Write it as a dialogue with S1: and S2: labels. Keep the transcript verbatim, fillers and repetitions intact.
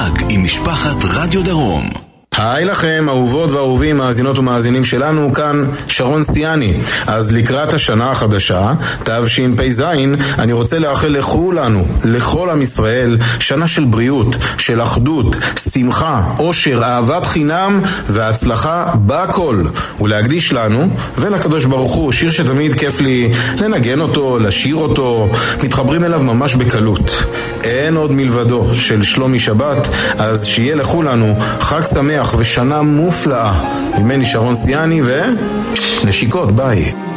S1: חג עם משפחת רדיו דרום.
S2: היי לכם, אהובות ואהובים, מאזינות ומאזינים שלנו, כאן שרון סיאני. אז לקראת השנה החדשה, תשפ"ז, אני רוצה לאחל לכולנו, לכל עם ישראל, שנה של בריאות, של אחדות, שמחה, אושר, אהבת חינם והצלחה בכל. ולהקדיש לנו ולקדוש ברוך הוא שיר שתמיד כיף לי לנגן אותו, לשיר אותו, מתחברים אליו ממש בקלות. אין עוד מלבדו של שלומי שבת, אז שיהיה לכולנו חג שמח ושנה מופלאה. ממני שרון סיאני ונשיקות, ביי.